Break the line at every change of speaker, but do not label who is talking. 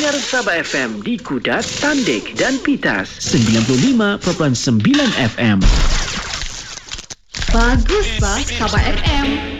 Dengar Sabah FM di Kudat, Tandik dan Pitas
95.9 FM.
Bagus bah Sabah FM.